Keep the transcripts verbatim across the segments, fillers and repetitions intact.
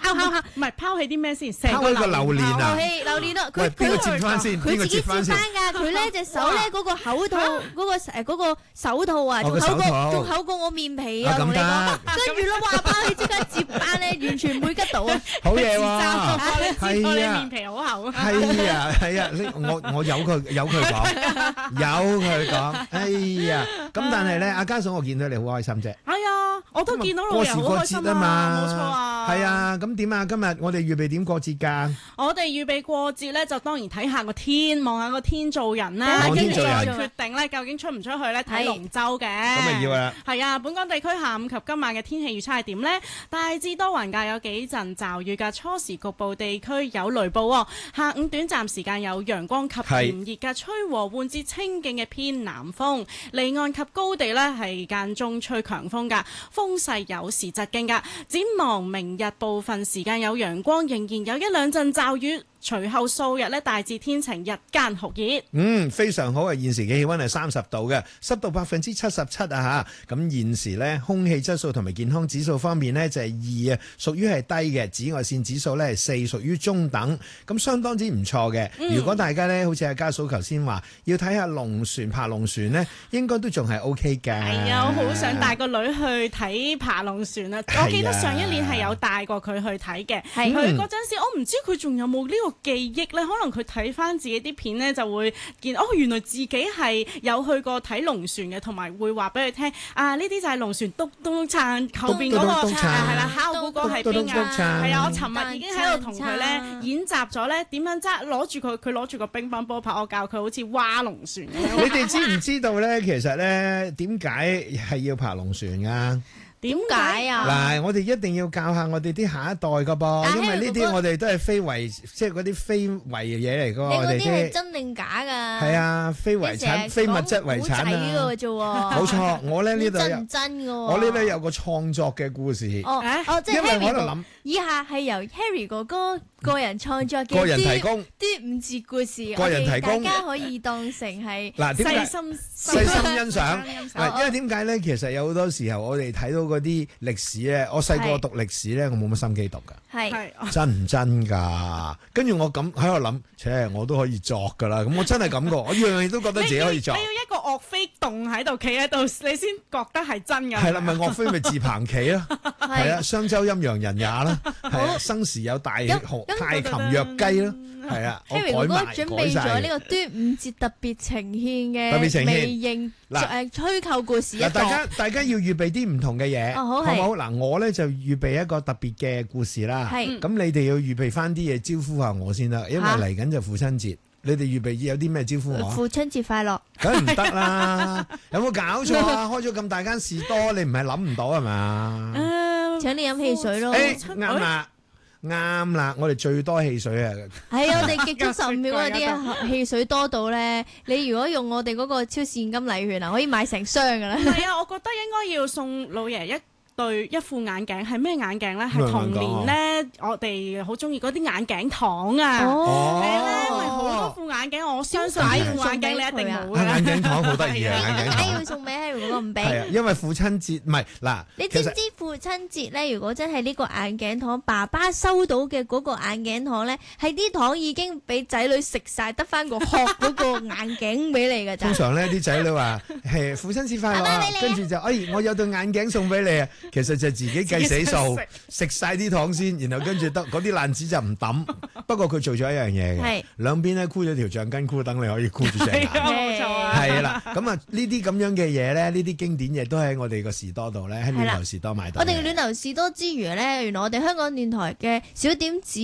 拋拋唔係拋起啲咩先？成拋起個榴蓮啊！ 榴蓮咯， 喂， 佢邊個接翻先？邊個佢自己接接翻先？ 翻㗎，佢咧隻手咧嗰個口套嗰個誒嗰個手套啊， 哦個仲厚過手套仲厚過我面皮啊！ 啊咁同你講， 得跟住咧哇，拋起即刻接翻咧，完全唔會吉到啊！ 好嘢自喎！ 嘲你知道你係啊面皮好厚啊！ 係啊係啊，呢我我有佢有佢講，有佢講。哎呀，咁但係咧，阿嘉嫂我見到你好開心啫。 係啊，我都見到老過時過爺好開心節啊嘛， 冇錯啊。 係啊，咁點啊？今日我哋預備點過節㗎？ 我哋預備過節咧，就當然睇下個天，望下個天做人啦， 望跟住再天做人決定咧究竟出唔出去咧睇係龍舟嘅。 咁咪要啦。 係啊，本港地區下午及今晚嘅天氣預測係點呢？大致多雲㗎，有幾陣驟雨㗎，初時局部地區有雷暴喎。下午短暫時間有陽光及炎熱㗎，吹和緩至清勁嘅偏南風，離岸及高地呢係間中吹強風㗎，風勢有時疾勁㗎。展望明日部分時間有陽光，仍然有一兩陣驟雨。隨後數日咧大致天晴，日間酷熱。 嗯，非常好啊！現時嘅氣溫係三十度嘅，濕度百分之七十七啊嚇。咁現時咧空氣質素同埋健康指數方面呢，就係二啊，屬於係低嘅。紫外線指數咧係四，屬於中等，咁相當之唔錯嘅。如果大家咧好似阿家嫂頭先話要睇下龍船爬龍船呢，應該都仲係 O K 㗎。 係啊，我好想帶個女去睇爬龍船啊！我記得上一年係有帶過佢去睇嘅。 係佢嗰陣時，我唔知佢仲有冇呢個記憶咧，可能佢睇翻自己啲片咧，就會見哦，原來自己係有去過睇龍船嘅，同埋會話俾佢聽啊，呢啲就係龍船篤篤撐後邊嗰個係啦，考古嗰個係邊啊？係啊，我尋日已經喺度同佢咧演習咗咧點樣揸，攞住佢，佢攞住個乒乓波拍，我教佢好似划龍船咁樣。 你哋知唔知道咧？其實咧點解係要爬龍船㗎？ 點解啊？ 嗱，我哋一定要教下我哋啲下一代噶噃，因為呢啲我哋都係非遺，即係嗰啲非遺嘢嚟噶。 你嗰啲係我哋啲真定假㗎？ 係啊，非遺產、非物質遺產啊。 啫喎。 冇錯，我咧呢度有真唔真㗎喎？ 我呢度有個創作嘅故事。 哦哦，即係因為我 Harry 喺度諗哥，以下係由 Harry 哥哥個人創作嘅個人提供端午節故事， 個人提供我哋大家可以當成係嗱，點解細心細心欣賞？ 欣賞嗱，因為點解咧？其實有好多時候我哋睇到嗰啲歷史咧，我細個讀歷史咧，我冇乜心機讀㗎。 係係真唔真㗎？跟住我咁喺度諗，切，我都可以作㗎啦。咁我真係咁個，我樣樣嘢都覺得自己可以作你。要一個岳飛洞喺度企喺度，你先覺得係真㗎。 係啦，咪岳飛咪自棚棋咯，係啊，商周陰陽人也啦，係啊，生時有大河太琴弱雞咯，係啊，我 Harry 哥哥改埋準改晒備咗呢。個端午節特別呈現特別呈現嘅微型嗱誒虛構故事一嗱，大個。 家大家要預備啲唔同嘅嘢， 哦好係好唔好？嗱，我咧就預備一個特別嘅故事啦。 係咁你哋要預備翻啲嘢招呼下我先啦，因為嚇嚟緊就父親節，你哋預備有啲咩招呼我啊？ 父親節快樂！ 梗係唔得啦！有冇搞錯啊？開咗咁大間士多，你唔係諗唔到係嘛？ 誒請你飲汽水咯。 誒啱啦，啱啦，我哋最多汽水啊！ 係啊，我哋極足十五秒嗰啲汽水多到咧，你如果用我哋嗰個超市現金禮券啊，可以買成箱噶啦。 係啊，我覺得應該要送老爺一對一副眼鏡，係咩眼鏡咧？係童年咧，我哋好中意嗰啲眼鏡糖啊！ 哦係咧，因為好多副眼鏡，我相信呢副眼鏡你一定冇啊嘅。 眼鏡糖好得意啊！眼鏡點解糖要送俾 Harry 嗰個唔俾？ 係啊，因為父親節唔係嗱， 你知唔其實知父親節咧？如果真係呢個眼鏡糖，爸爸收到嘅嗰個眼鏡糖咧，係啲糖已經俾仔女食晒，得翻個殼嗰個眼鏡俾你㗎咋通。常咧啲仔女話係父親節快樂啊，跟住就哎我有對眼鏡送俾你啊，其實就自己計死數，食晒啲糖先，然後跟住得嗰啲爛紙就唔抌。不過佢做咗一樣嘢嘅係， 兩邊咧箍咗條橡筋箍，等你可以箍住隻眼。 係啊，冇錯啊。 係啦，咁啊呢啲咁樣嘅嘢咧，呢啲經典嘢都喺我哋個士多度咧，喺暖流士多買到嘅。 我哋暖流士多之餘咧，原來我哋香港電台嘅小點子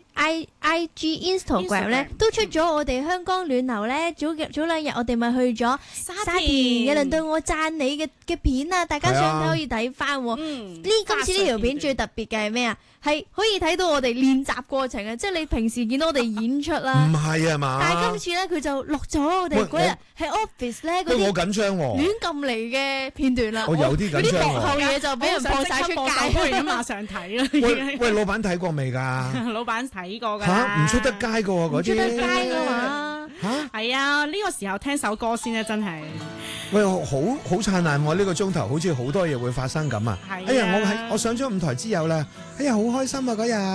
I I G Instagram 咧 Instagram 都出咗我哋香港暖流咧，早早兩日我哋咪去咗沙沙田嘅輪到我讚你嘅嘅片啊，大家想睇可以睇翻。呢嗯， 今次呢條片最特別嘅係咩啊？係可以睇到我哋練習過程啊！即係你平時見到我哋演出啦唔，係啊嘛？ 但係今次咧佢就錄咗我哋嗰日喺 office 咧嗰喂，我啲緊張喎。 亂撳嚟嘅片段啦。 我有啲緊張喎嗰啲幕後嘢就俾人播晒出不如街。 咁馬上睇啦。已喂經喂，老闆睇過未㗎？ 老闆睇過㗎吓， 啦。 唔出得街㗎喎嗰啲。 唔出得街㗎嘛？ 吓， 係啊，呢個時候聽首歌先咧，真係。 喂，好好燦爛喎！呢個鐘頭好似好多嘢會發生咁啊！ 係啊哎呀，我喺我上咗舞台之後咧，哎呀，好開心啊嗰日。